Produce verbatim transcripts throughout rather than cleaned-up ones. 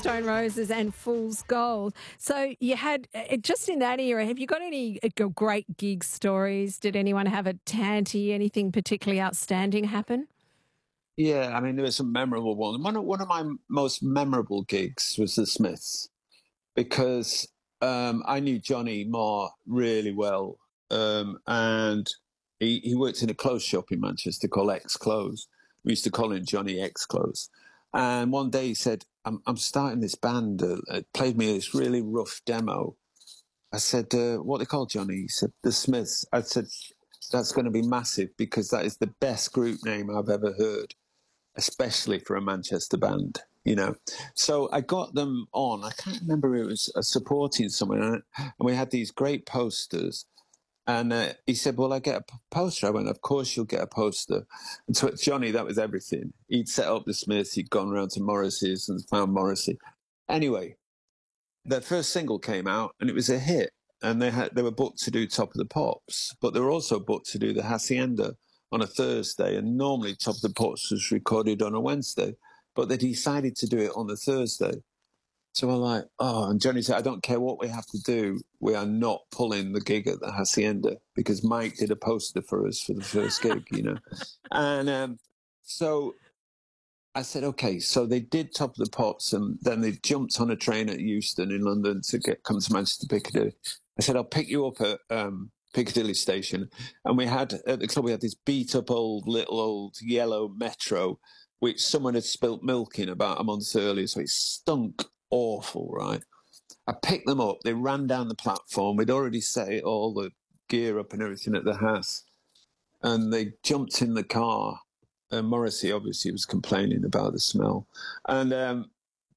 Stone Roses and Fool's Gold. So you had, uh, just in that era, have you got any uh, g- great gig stories? Did anyone have a tanty, anything particularly outstanding happen? Yeah, I mean, there was some memorable one. One of, one of my most memorable gigs was the Smiths because um, I knew Johnny Marr really well. Um, and he, he worked in a clothes shop in Manchester called X Clothes. We used to call him Johnny X Clothes. And one day he said, I'm, I'm starting this band. Uh, it played me this really rough demo. I said, uh, what they called, Johnny? He said, the Smiths. I said, that's going to be massive because that is the best group name I've ever heard, especially for a Manchester band, you know. So I got them on. I can't remember, it was uh, supporting someone, and we had these great posters. And uh, he said, well, I get a p- poster. I went, of course you'll get a poster. And so Johnny, that was everything. He'd set up the Smiths. He'd gone around to Morrissey's and found Morrissey. Anyway, their first single came out and it was a hit. And they had they were booked to do Top of the Pops, but they were also booked to do the Hacienda on a Thursday. And normally Top of the Pops was recorded on a Wednesday, but they decided to do it on the Thursday. So we're like, oh, and Johnny said, I don't care what we have to do. We are not pulling the gig at the Hacienda because Mike did a poster for us for the first gig, you know. And um, so I said, okay. So they did Top of the Pops, and then they jumped on a train at Euston in London to get come to Manchester Piccadilly. I said, I'll pick you up at um, Piccadilly Station. And we had, at the club, we had this beat up old, little old yellow Metro, which someone had spilt milk in about a month earlier. So it stunk awful, right? I picked them up. They ran down the platform. We'd already set all the gear up and everything at the house. And they jumped in the car. And Morrissey obviously was complaining about the smell. And um,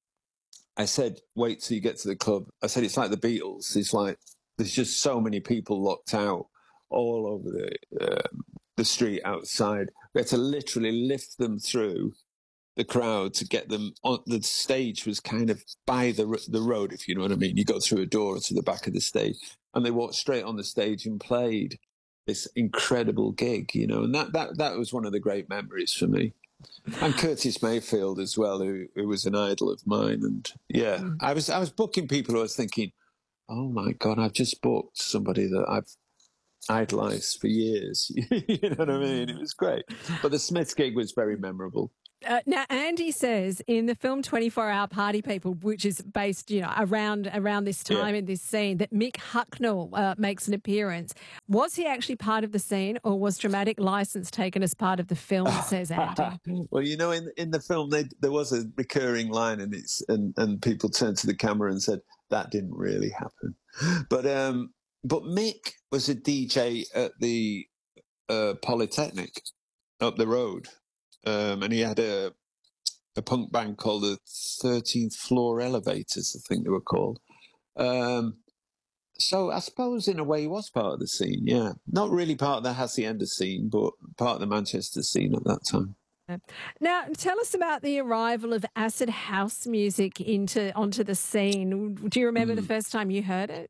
I said, wait till you get to the club. I said, it's like the Beatles. It's like there's just so many people locked out all over the, uh, the street outside. We had to literally lift them through the crowd to get them on. The stage was kind of by the the road, if you know what I mean. You go through a door to the back of the stage, and they walked straight on the stage and played this incredible gig, you know. And that that that was one of the great memories for me. And Curtis Mayfield as well, who, who was an idol of mine. And yeah, Mm. I was I was booking people who I was thinking, oh my God, I've just booked somebody that I've idolized for years. You know what I mean? It was great. But the Smiths gig was very memorable. Uh, now, Andy says in the film twenty-four hour Party People, which is based, you know, around around this Yeah. time in this scene, that Mick Hucknall uh, makes an appearance. Was he actually part of the scene, or was dramatic license taken as part of the film, says Andy? Well, you know, in in the film, they, there was a recurring line, and it's and, and people turned to the camera and said that didn't really happen. But um, but Mick was a D J at the uh, Polytechnic up the road, um, and he had a a punk band called the Thirteenth Floor Elevators, I think they were called. Um, so I suppose in a way he was part of the scene. Yeah, not really part of the Hacienda scene, but part of the Manchester scene at that time. Now, tell us about the arrival of acid house music into onto the scene. Do you remember the Mm. first time you heard it?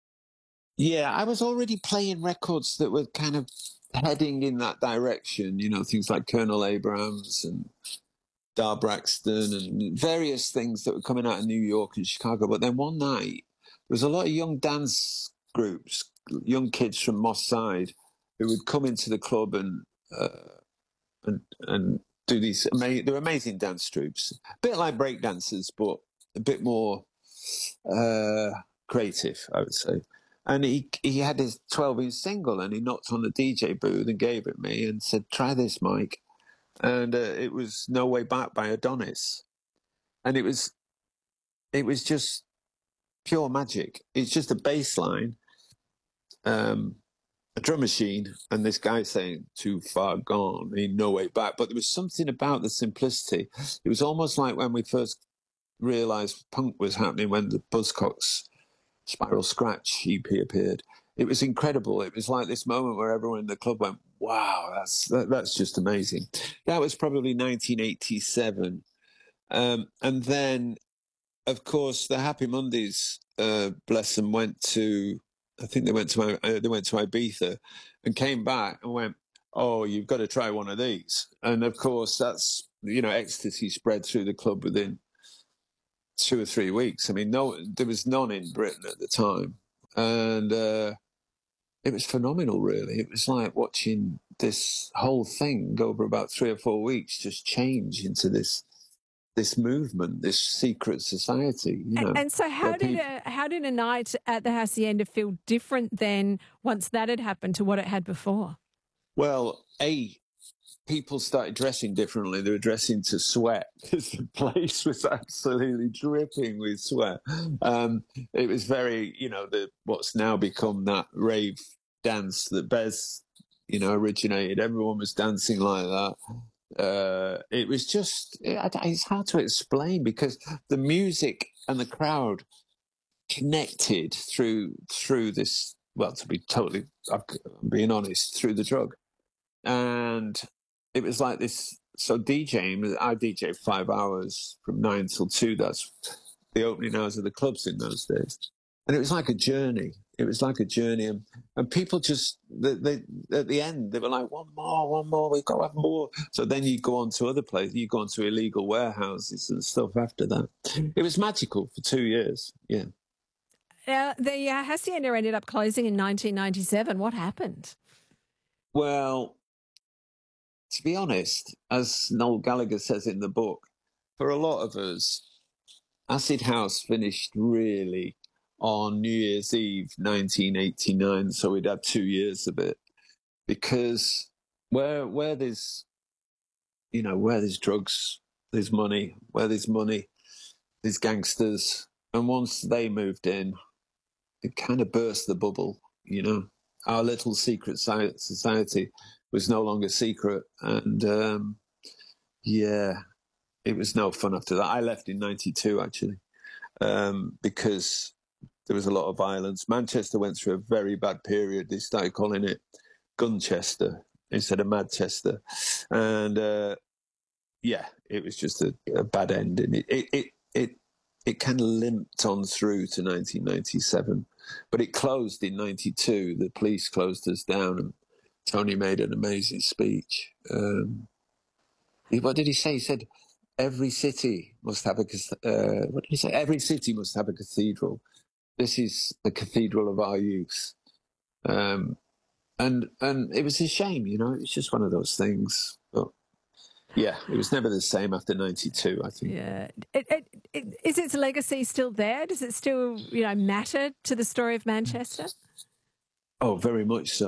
Yeah, I was already playing records that were kind of heading in that direction, you know, things like Colonel Abrams and Dar Braxton and various things that were coming out of New York and Chicago. But then one night, there was a lot of young dance groups, young kids from Moss Side, who would come into the club and uh, and and do these. Ama- they're amazing dance troops, a bit like break dancers, but a bit more uh, creative, I would say. And he he had his twelve inch single, and he knocked on the D J booth and gave it me and said, "Try this, Mike." And uh, it was "No Way Back" by Adonis, and it was it was just pure magic. It's just a bass line, um, a drum machine, and this guy saying "Too far gone, ain't no way back." But there was something about the simplicity. It was almost like when we first realised punk was happening, when the Buzzcocks Spiral Scratch E P appeared. It was incredible. It was like this moment where everyone in the club went, "Wow, that's that, that's just amazing." That was probably nineteen eighty-seven, um, and then, of course, the Happy Mondays, uh, bless them, went to. I think they went to uh, they went to Ibiza, and came back and went, "Oh, you've got to try one of these." And of course, that's, you know, ecstasy spread through the club within two or three weeks. I mean, no, there was none in Britain at the time, and uh, it was phenomenal. Really, it was like watching this whole thing go over about three or four weeks, just change into this this movement, this secret society. You know, and so how did a how did a night at the Hacienda feel different then once that had happened to what it had before? Well, a people started dressing differently. They were dressing to sweat because the place was absolutely dripping with sweat. Um, it was very, you know, the what's now become that rave dance that Bez, you know, originated. Everyone was dancing like that. Uh, it was just, it, it's hard to explain because the music and the crowd connected through through this. Well, to be totally, I'm being honest, through the drug. And it was like this. So DJing, I D J'd five hours from nine till two. That's the opening hours of the clubs in those days. And it was like a journey. It was like a journey. And, and people just, they, they, at the end, they were like, one more, one more, we've got to have more. So then you go on to other places. You go on to illegal warehouses and stuff after that. It was magical for two years. Yeah. Uh, the uh, Hacienda ended up closing in nineteen ninety-seven. What happened? Well, to be honest, as Noel Gallagher says in the book, for a lot of us, Acid House finished really on New Year's Eve, nineteen eighty-nine. So we'd had two years of it, because where where there's, you know, where there's drugs, there's money. Where there's money, there's gangsters. And once they moved in, it kind of burst the bubble. You know, our little secret society was no longer secret, and um, yeah, it was no fun after that. I left in ninety-two actually, um, because there was a lot of violence. Manchester went through a very bad period. They started calling it Gunchester instead of Madchester, and uh, yeah, it was just a, a bad ending. It it it it, it kind of limped on through to nineteen ninety-seven, but it closed in ninety-two. The police closed us down, and Tony made an amazing speech. Um, what did he say? He said, every city must have a, uh, what did he say? Every city must have a cathedral. This is the cathedral of our youth. Um, and and it was a shame, you know, it's just one of those things. But yeah, it was never the same after ninety-two, I think. Yeah. It, it, it, is its legacy still there? Does it still, you know, matter to the story of Manchester? Oh, very much so.